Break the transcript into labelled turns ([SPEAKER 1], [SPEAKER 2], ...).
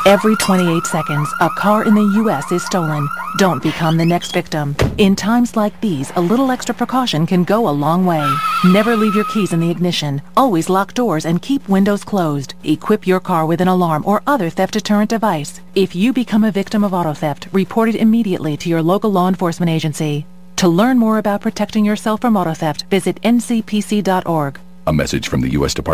[SPEAKER 1] Every 28 seconds, a car in the U.S. is stolen. Don't become the next victim. In times like these, a little extra precaution can go a long way. Never leave your keys in the ignition. Always lock doors and keep windows closed. Equip your car with an alarm or other theft deterrent device. If you become a victim of auto theft, report it immediately to your local law enforcement agency. To learn more about protecting yourself from auto theft, visit ncpc.org.
[SPEAKER 2] A message from the U.S. Department